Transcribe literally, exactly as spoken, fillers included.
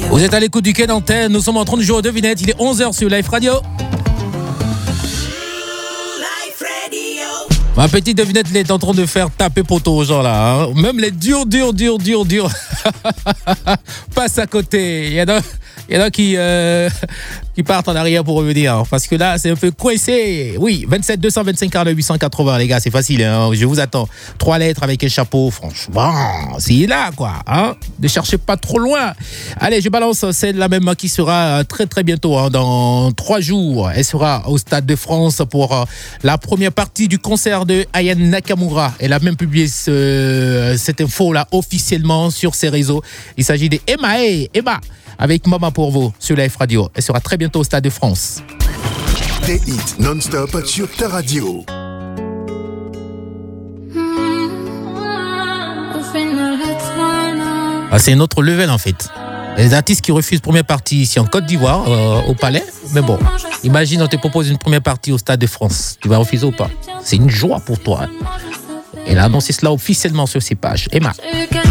Vous êtes à l'écoute du Quai d'Antenne, nous sommes en train de jouer aux devinettes, il est onze heures sur Life Radio. Ma petite devinette, il est en train de faire taper poteau aux gens là. Hein. Même les durs, durs, durs, durs, durs. Passe à côté. Il y en a, il y en a qui, euh, qui partent en arrière pour revenir. Parce que là, c'est un peu coincé. Oui, vingt-sept deux cent vingt-cinq quarante huit cent quatre-vingts, les gars, c'est facile. Hein. Je vous attends. Trois lettres avec un chapeau, franchement. C'est là, quoi. Hein. Ne cherchez pas trop loin. Allez, je balance celle-là même qui sera très, très bientôt. Hein, dans trois jours. Elle sera au Stade de France pour euh, la première partie du concert de Aya Nakamura. Elle a même publié ce, cette info-là officiellement sur ses réseaux. Il s'agit de Emma, hey, Emma, avec Maman pour vous sur Life Radio. Elle sera très bientôt au Stade de France. Des hits non-stop sur ta radio. Ah, c'est un autre level en fait. Les artistes qui refusent première partie ici en Côte d'Ivoire, euh, au Palais. Mais bon, imagine on te propose une première partie au Stade de France. Tu vas refuser ou pas? C'est une joie pour toi. Elle a annoncé cela officiellement sur ses pages. Emma.